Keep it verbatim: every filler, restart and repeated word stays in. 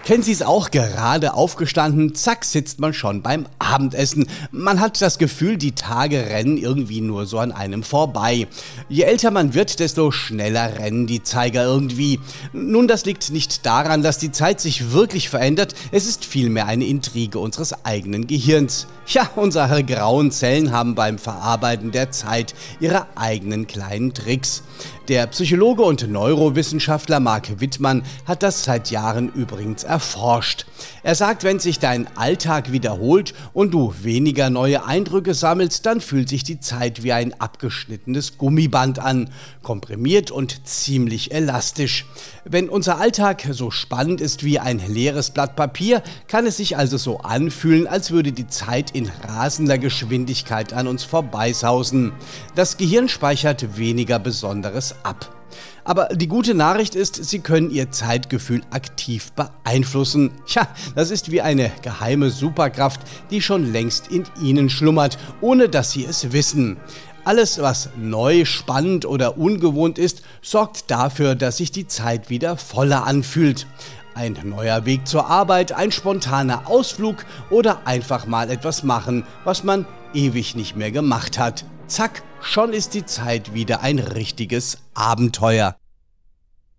Kennen Sie es auch, gerade aufgestanden, zack, sitzt man schon beim Abendessen. Man hat das Gefühl, die Tage rennen irgendwie nur so an einem vorbei. Je älter man wird, desto schneller rennen die Zeiger irgendwie. Nun, das liegt nicht daran, dass die Zeit sich wirklich verändert, es ist vielmehr eine Intrige unseres eigenen Gehirns. Ja, unsere grauen Zellen haben beim Verarbeiten der Zeit ihre eigenen kleinen Tricks. Der Psychologe und Neurowissenschaftler Mark Wittmann hat das seit Jahren übrigens erforscht. Er sagt, wenn sich dein Alltag wiederholt und du weniger neue Eindrücke sammelst, dann fühlt sich die Zeit wie ein abgeschnittenes Gummiband an, komprimiert und ziemlich elastisch. Wenn unser Alltag so spannend ist wie ein leeres Blatt Papier, kann es sich also so anfühlen, als würde die Zeit in rasender Geschwindigkeit an uns vorbeisausen. Das Gehirn speichert weniger Besonderes ab. Aber die gute Nachricht ist, Sie können Ihr Zeitgefühl aktiv beeinflussen. Tja, das ist wie eine geheime Superkraft, die schon längst in Ihnen schlummert, ohne dass Sie es wissen. Alles, was neu, spannend oder ungewohnt ist, sorgt dafür, dass sich die Zeit wieder voller anfühlt. Ein neuer Weg zur Arbeit, ein spontaner Ausflug oder einfach mal etwas machen, was man ewig nicht mehr gemacht hat. Zack, schon ist die Zeit wieder ein richtiges Abenteuer.